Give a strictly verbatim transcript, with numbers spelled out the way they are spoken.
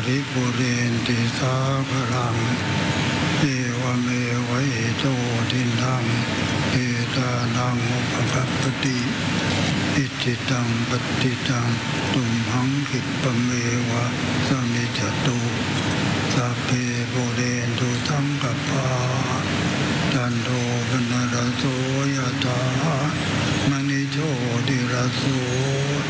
ริปุเรนติสาภรังเอวเมวะอิโตทินังเอตานังอุปกัปปติอิจิตังปฏิตังตุมหังคิปะเมวะสมิจตุสัพเพปุเรนตุสังกปาจันโทปนรสโสยถามณิโชติรสโส